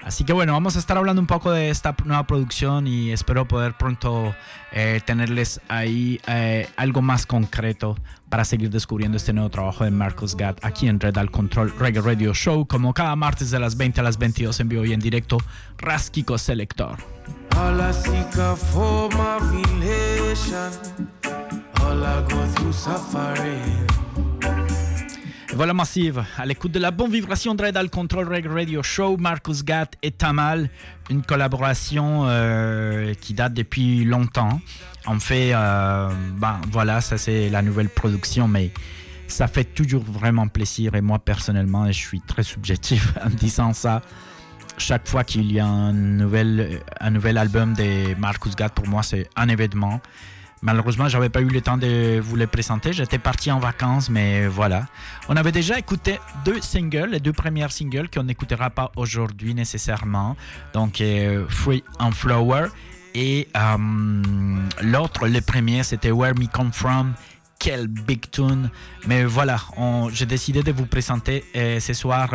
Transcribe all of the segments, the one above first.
Así que bueno, vamos a estar hablando un poco de esta nueva producción y espero poder pronto tenerles ahí algo más concreto para seguir descubriendo este nuevo trabajo de Marcus Gadd aquí en Red Al Control Reggae Radio Show, como cada martes de las 20 a las 22 en vivo y en directo, Raskiko Selector. All I seek for my relation, all I go through suffering. Voilà Massive, à l'écoute de la bonne vibration de Red Al Control Reggae Radio Show, Marcus Gadd et Tamal, une collaboration qui date depuis longtemps. En fait, voilà, ça c'est la nouvelle production, mais ça fait toujours vraiment plaisir. Et moi personnellement, je suis très subjectif en disant ça. Chaque fois qu'il y a un nouvel album de Marcus Gadd, pour moi c'est un événement. Malheureusement, j'avais pas eu le temps de vous les présenter. J'étais parti en vacances, mais voilà. On avait déjà écouté deux singles, les deux premières singles qu'on n'écoutera pas aujourd'hui nécessairement. Donc, Free and Flower. Et l'autre, le premier, c'était Where Me Come From. Quel big tune. Mais voilà, j'ai décidé de vous présenter ce soir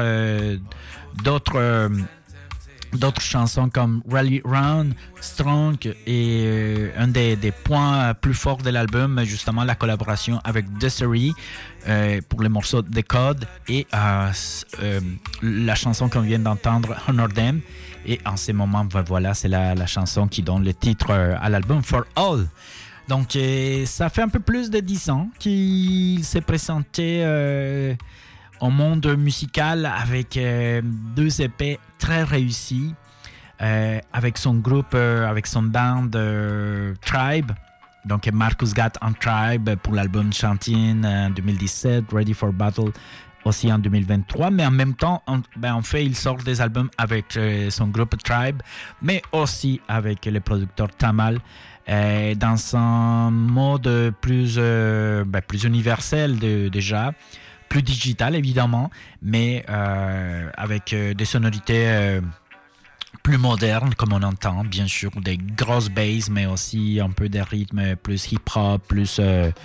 d'autres chansons comme Rally Round, Strong et un des points plus forts de l'album, justement la collaboration avec Desiree pour le morceau The Code et la chanson qu'on vient d'entendre, Honor Them. Et en ce moment, voilà, c'est la chanson qui donne le titre à l'album, For All. Donc ça fait un peu plus de 10 ans qu'il s'est présenté au monde musical avec deux EP très réussis, avec son groupe, avec son band Tribe, donc Marcus Gadd and Tribe pour l'album Chantin en 2017, Ready for Battle aussi en 2023, mais en même temps, en fait, il sort des albums avec son groupe Tribe, mais aussi avec le producteur Tamal, dans un mode plus universel déjà, plus digital évidemment, mais avec des sonorités plus modernes comme on entend, bien sûr, des grosses basses, mais aussi un peu des rythmes plus hip-hop, plus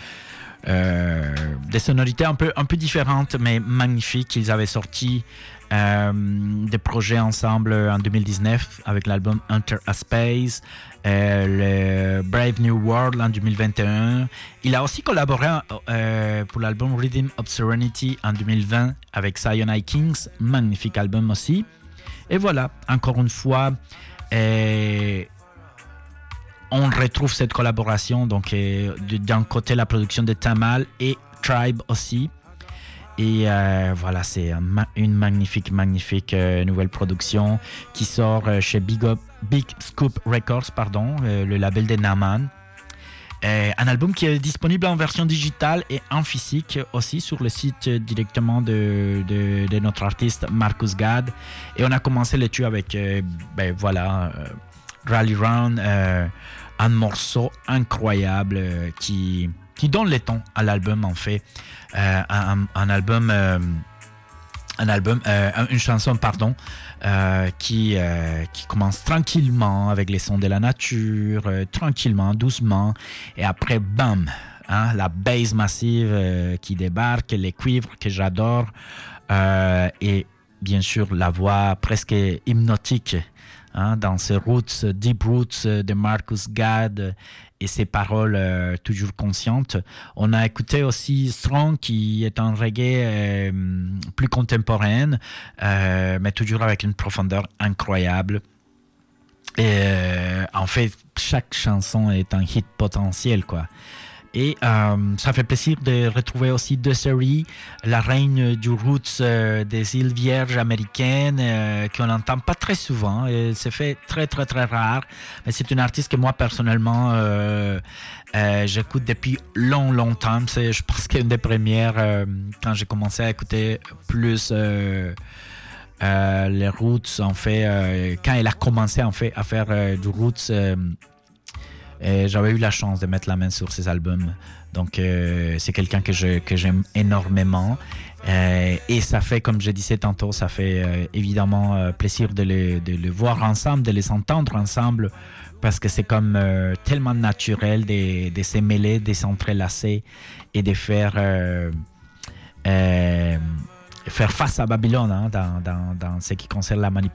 des sonorités un peu différentes, mais magnifiques. Ils avaient sorti des projets ensemble en 2019 avec l'album Enter a Space, le Brave New World en 2021. Il a aussi collaboré pour l'album Rhythm of Serenity en 2020 avec Cyanide Kings, magnifique album aussi. Et voilà, encore une fois, on retrouve cette collaboration, donc d'un côté la production de Tamal et Tribe aussi. Et voilà, c'est une magnifique nouvelle production qui sort chez Big Scoop Records, le label de Naman. Un album qui est disponible en version digitale et en physique aussi sur le site directement de notre artiste Marcus Gadd. Et on a commencé l'étude avec Rally Round, un morceau incroyable qui donne le ton à l'album en fait. Une chanson qui commence tranquillement avec les sons de la nature, tranquillement, doucement, et après bam, la bass massive qui débarque, les cuivres que j'adore, et bien sûr la voix presque hypnotique dans ces roots, deep roots de Marcus Gadd et ses paroles toujours conscientes. On a écouté aussi Strong, qui est un reggae plus contemporaine, mais toujours avec une profondeur incroyable. Et en fait, chaque chanson est un hit potentiel, quoi. Et ça fait plaisir de retrouver aussi Desiree, la reine du roots des îles Vierges américaines, qu'on n'entend pas très souvent. Et c'est fait très très très rare. Mais c'est une artiste que moi personnellement j'écoute depuis longtemps. C'est, je pense, qu'une des premières quand j'ai commencé à écouter plus les roots, en fait, quand elle a commencé en fait à faire du roots. Et j'avais eu la chance de mettre la main sur ses albums, donc c'est quelqu'un que j'aime énormément, et ça fait, comme je disais tantôt, ça fait évidemment plaisir de les voir ensemble, de les entendre ensemble, parce que c'est comme tellement naturel de se mêler, de s'entrelacer et de faire face à Babylone dans ce qui concerne la manipulation